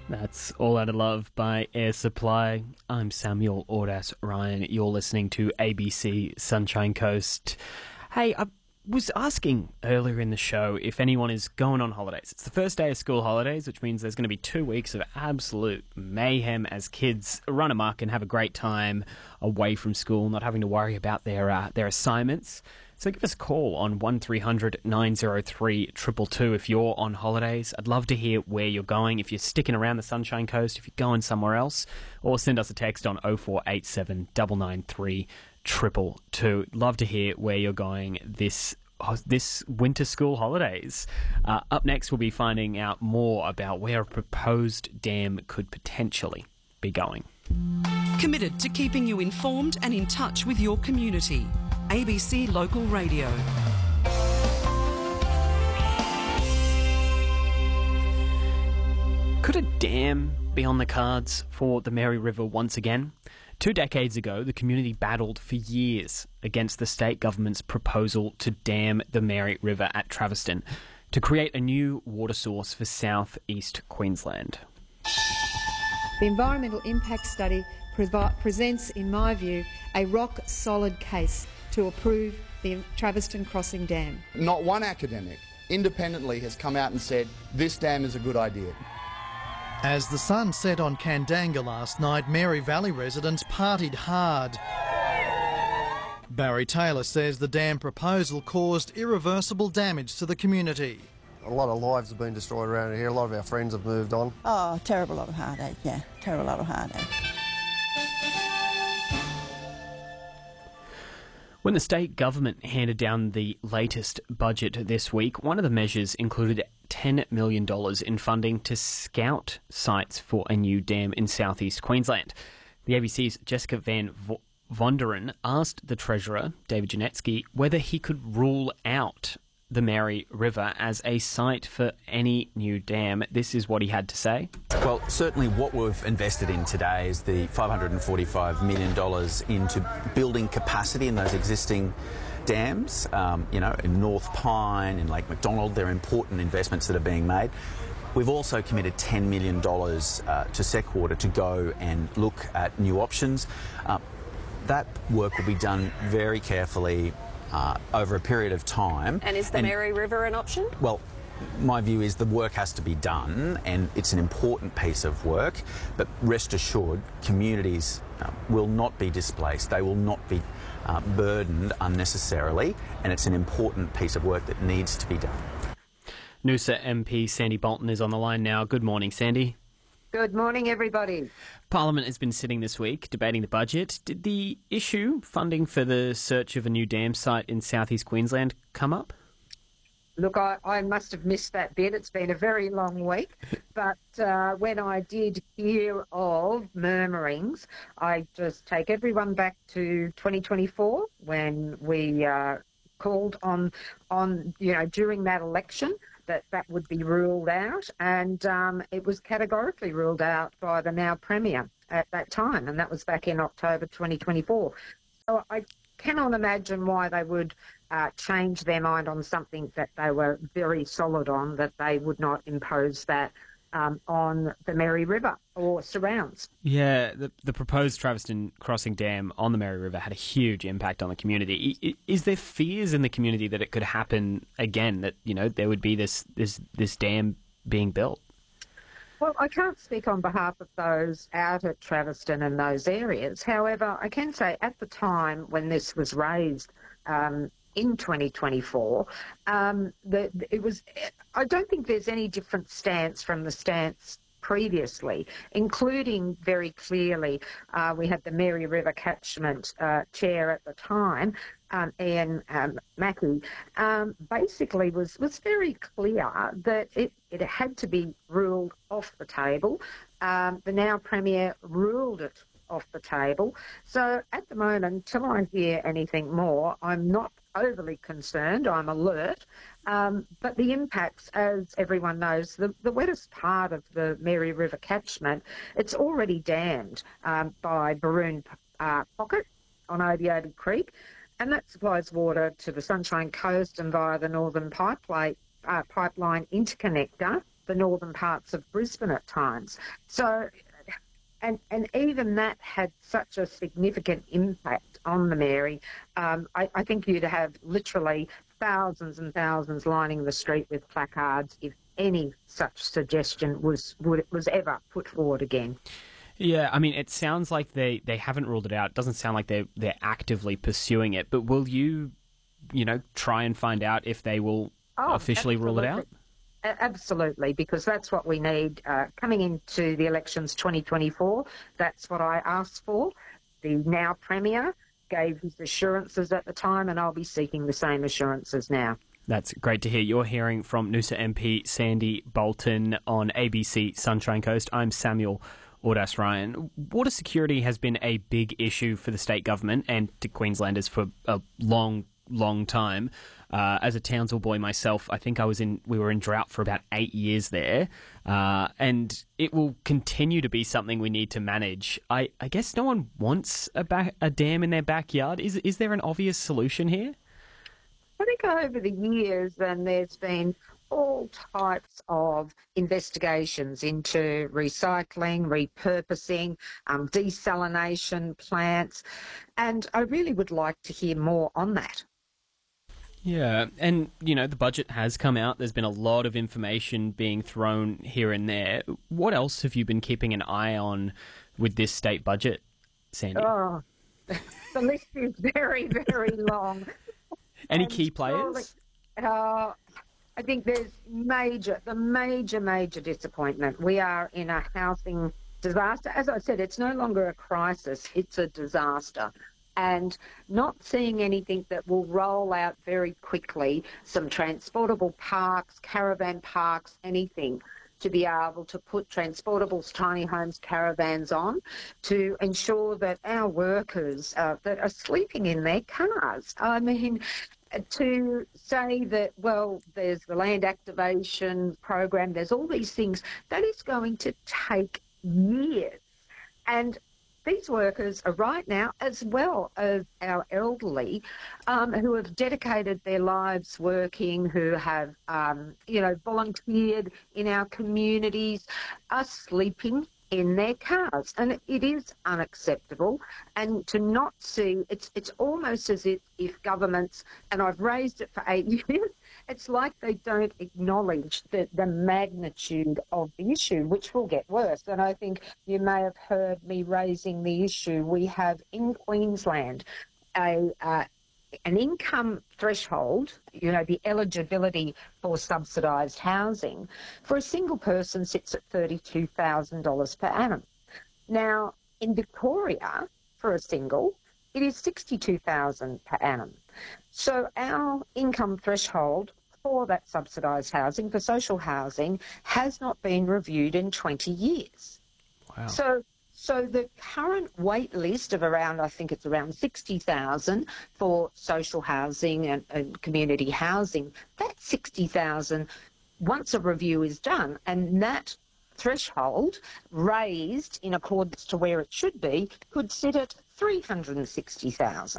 That's All Out of Love by Air Supply. I'm Samuel Ordas Ryan. You're listening to ABC Sunshine Coast. Hey, I was asking earlier in the show if anyone is going on holidays. It's the first day of school holidays, which means there's going to be 2 weeks of absolute mayhem as kids run amok and have a great time away from school, not having to worry about their assignments. So give us a call on 1300 903 222 if you're on holidays. I'd love to hear where you're going, if you're sticking around the Sunshine Coast, if you're going somewhere else, or send us a text on 0487 993 222. Love to hear where you're going this winter school holidays. Up next, we'll be finding out more about where a proposed dam could potentially be going. Committed to keeping you informed and in touch with your community. ABC Local Radio. Could a dam be on the cards for the Mary River once again? 2 decades ago, the community battled for years against the state government's proposal to dam the Mary River at Traveston to create a new water source for southeast Queensland. The environmental impact study presents, in my view, a rock-solid case to approve the Traveston Crossing Dam. Not one academic independently has come out and said this dam is a good idea. As the sun set on Kandanga last night, Mary Valley residents partied hard. Barry Taylor says the dam proposal caused irreversible damage to the community. A lot of lives have been destroyed around here. A lot of our friends have moved on. Oh, terrible lot of heartache, yeah. Terrible lot of heartache. When the state government handed down the latest budget this week, one of the measures included $10 million in funding to scout sites for a new dam in southeast Queensland. The ABC's Jessica Van Vonderen asked the Treasurer, David Janetsky, whether he could rule out the Mary River as a site for any new dam. This is what he had to say. Well, certainly what we've invested in today is the $545 million into building capacity in those existing dams. In North Pine, in Lake McDonald, they're important investments that are being made. We've also committed $10 million to Seqwater to go and look at new options. That work will be done very carefully over a period of time. And is the Mary River an option? Well, my view is the work has to be done, and it's an important piece of work, but rest assured, communities will not be displaced. They will not be burdened unnecessarily, and it's an important piece of work that needs to be done. Noosa MP Sandy Bolton is on the line now. Good morning, Sandy. Good morning, everybody. Parliament has been sitting this week debating the budget. Did the issue, funding for the search of a new dam site in southeast Queensland, come up? Look, I must have missed that bit. It's been a very long week. But when I did hear of murmurings, I just take everyone back to 2024 when we called on during that election that would be ruled out, and it was categorically ruled out by the now Premier at that time, and that was back in October 2024. So I cannot imagine why they would change their mind on something that they were very solid on, that they would not impose that on the Mary River or surrounds. Yeah, the proposed Traveston Crossing Dam on the Mary River had a huge impact on the community. Is there fears in the community that it could happen again, that there would be this dam being built? Well, I can't speak on behalf of those out at Traveston and those areas. However, I can say at the time when this was raised in 2024, it was. I don't think there's any different stance from the stance previously, including very clearly we had the Mary River Catchment Chair at the time, Ian Mackey, basically was very clear that it had to be ruled off the table. The now Premier ruled it off the table. So at the moment, until I hear anything more, I'm not overly concerned. I'm alert. But the impacts, as everyone knows, the wettest part of the Mary River catchment, it's already dammed by Baroon Pocket on Obiodi Creek, and that supplies water to the Sunshine Coast and via the Northern Pipeline interconnector the northern parts of Brisbane at times. So, and even that had such a significant impact on the Mary. I think you'd have literally thousands and thousands lining the street with placards if any such suggestion was ever put forward again. Yeah, I mean, it sounds like they haven't ruled it out. It doesn't sound like they're actively pursuing it. But will you try and find out if they will officially rule it out? Absolutely, because that's what we need coming into the elections 2024. That's what I asked for. The now Premier gave his assurances at the time, and I'll be seeking the same assurances now. That's great to hear. You're hearing from Noosa MP Sandy Bolton on ABC Sunshine Coast. I'm Samuel Ordas Ryan. Water security has been a big issue for the state government and to Queenslanders for a long time. As a Townsville boy myself, I think we were in drought for about 8 years there, and it will continue to be something we need to manage. I guess no one wants a dam in their backyard. Is there an obvious solution here? I think over the years, and there's been all types of investigations into recycling, repurposing, desalination plants, and I really would like to hear more on that. Yeah, and, the budget has come out. There's been a lot of information being thrown here and there. What else have you been keeping an eye on with this state budget, Sandy? Oh, the list is very, very long. Any key players? I think there's the major disappointment. We are in a housing disaster. As I said, it's no longer a crisis, it's a disaster. And not seeing anything that will roll out very quickly, some transportable parks, caravan parks, anything to be able to put transportables, tiny homes, caravans on to ensure that our workers that are sleeping in their cars, I mean, to say that, well, there's the land activation program, there's all these things, that is going to take years. And these workers are right now, as well as our elderly, who have dedicated their lives working, who have, volunteered in our communities, are sleeping in their cars. And it is unacceptable. And to not see, it's almost as if governments, and I've raised it for 8 years, it's like they don't acknowledge the magnitude of the issue, which will get worse. And I think you may have heard me raising the issue. We have in Queensland an income threshold, the eligibility for subsidised housing for a single person sits at $32,000 per annum. Now, in Victoria, for a single, it is $62,000 per annum. So our income threshold for that subsidised housing, for social housing, has not been reviewed in 20 years. Wow. So the current wait list of around 60,000 for social housing and community housing, that 60,000, once a review is done, and that threshold raised in accordance to where it should be, could sit at 360,000.